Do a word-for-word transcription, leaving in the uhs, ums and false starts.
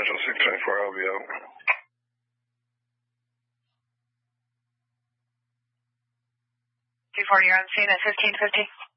Angel six twenty-four, I'll be out. two forty, you're on scene at fifteen fifty.